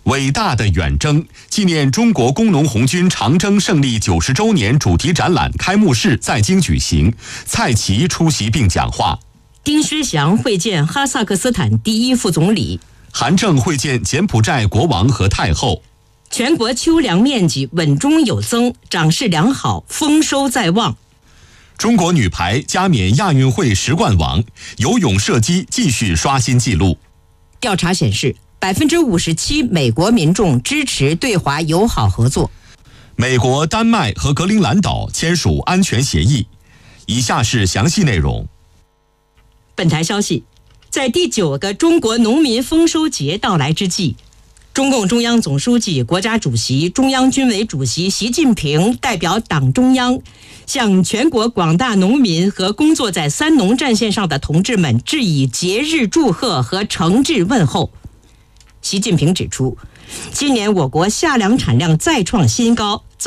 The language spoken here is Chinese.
伟大的远征纪念中国工农红军长征胜利90周年主题展览开幕式在京举行，蔡奇出席并讲话。 丁薛祥会见哈萨克斯坦第一副总理， 韩正会见柬埔寨国王和太后。 全国秋粮面积稳中有增，长势良好，丰收在望。 中国女排加冕亚运会10冠王，游泳射击继续刷新纪录。 调查显示，57%美国民众支持对华友好合作。 美国、丹麦和格陵兰岛签署安全协议。以下是详细内容。 本台消息，在第9个中国农民丰收节到来之际，中共中央总书记、国家主席、中央军委主席习近平代表党中央，向全国广大农民和工作在三农战线上的同志们致以节日祝贺和诚挚问候。习近平指出，今年我国夏粮产量再创新高。